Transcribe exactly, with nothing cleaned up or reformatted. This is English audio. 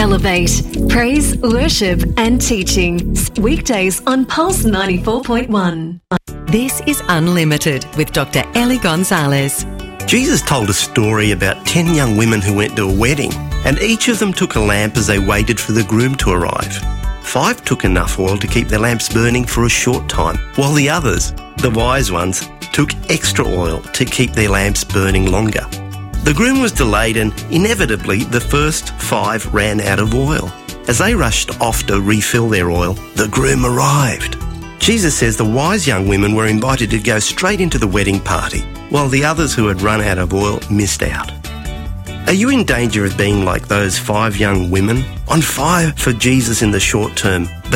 Elevate. Praise, worship and teaching. Weekdays on Pulse ninety-four point one. This is Unlimited with Doctor Ellie Gonzalez. Jesus told a story about ten young women who went to a wedding, and each of them took a lamp as they waited for the groom to arrive. Five took enough oil to keep their lamps burning for a short time, while the others, the wise ones, took extra oil to keep their lamps burning longer. The groom was delayed and, inevitably, the first five ran out of oil. As they rushed off to refill their oil, the groom arrived. Jesus says the wise young women were invited to go straight into the wedding party, while the others who had run out of oil missed out. Are you in danger of being like those five young women, on fire for Jesus in the short term, but